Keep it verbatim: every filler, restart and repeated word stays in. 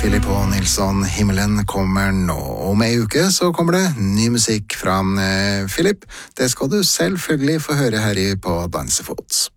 Philip og Nilsson, himmelen kommer nå. Om ei uke så kommer det ny musikk fra eh, Philip. Det skal du selvfølgelig få høre her i På Dansefots.